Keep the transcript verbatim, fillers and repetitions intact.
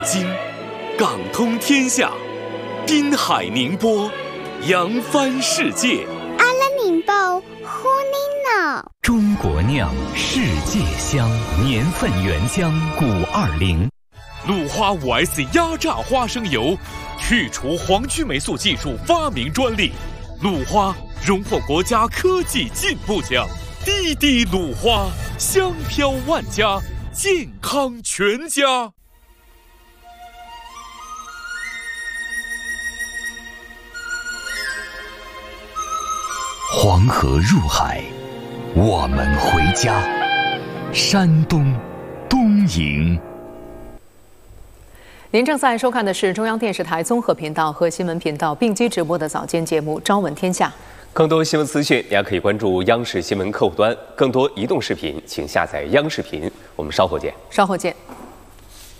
京，港通天下，滨海宁波，扬帆世界。 阿拉宁波，呼宁脑。 中国酿，世界香，年份原浆古二零。 鲁花 五 S 压榨花生油，去除黄曲霉素技术发明专利。鲁花荣获国家科技进步奖。滴滴鲁花，香飘万家，健康全家。 黄河入海，我们回家。山东东营。 您正在收看的是中央电视台综合频道和新闻频道并机直播的早间节目《朝闻天下》。 更多新闻资讯，大家可以关注央视新闻客户端。更多移动视频，请下载央视频。我们稍后见。 稍后见。